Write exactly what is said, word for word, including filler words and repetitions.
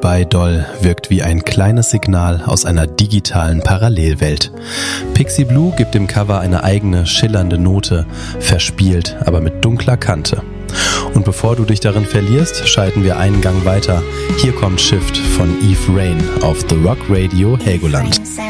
Goodbye Doll wirkt wie ein kleines Signal aus einer digitalen Parallelwelt. Pixie Blue gibt dem Cover eine eigene, schillernde Note, verspielt, aber mit dunkler Kante. Und bevor du dich darin verlierst, schalten wir einen Gang weiter. Hier kommt Shift von Eve Rain auf The Rock Radio Helgoland.